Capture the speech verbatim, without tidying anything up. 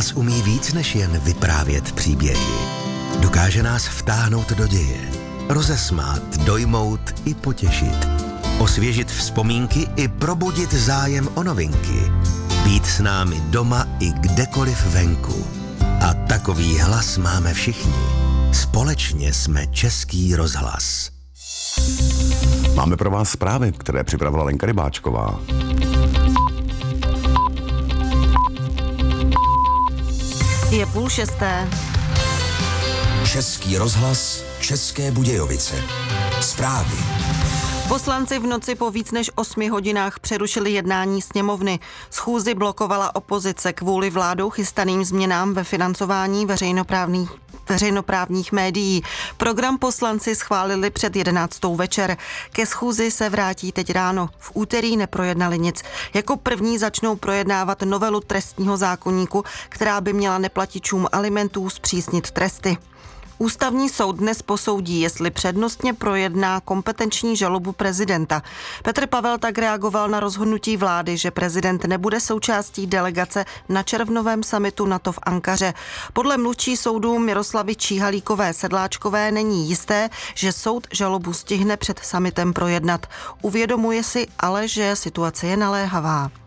Rozhlas umí víc než jen vyprávět příběhy. Dokáže nás vtáhnout do děje, rozesmát, dojmout i potěšit, osvěžit vzpomínky i probudit zájem o novinky, být s námi doma i kdekoliv venku. A takový hlas máme všichni. Společně jsme Český rozhlas. Máme pro vás zprávy, které připravila Lenka Rybáčková. Je půl šesté. Český rozhlas, České Budějovice. Zprávy. Poslanci v noci po víc než osmi hodinách přerušili jednání sněmovny. Schůzi blokovala opozice kvůli vládou chystaným změnám ve financování veřejnoprávních veřejnoprávních médií. Program poslanci schválili před jedenáctou večer. Ke schůzi se vrátí teď ráno. V úterý neprojednali nic. Jako první začnou projednávat novelu trestního zákoníku, která by měla neplatičům alimentů zpřísnit tresty. Ústavní soud dnes posoudí, jestli přednostně projedná kompetenční žalobu prezidenta. Petr Pavel tak reagoval na rozhodnutí vlády, že prezident nebude součástí delegace na červnovém summitu NATO v Ankaře. Podle mluvčí soudu Miroslavy Číhalíkové-Sedláčkové není jisté, že soud žalobu stihne před summitem projednat. Uvědomuje si ale, že situace je naléhavá.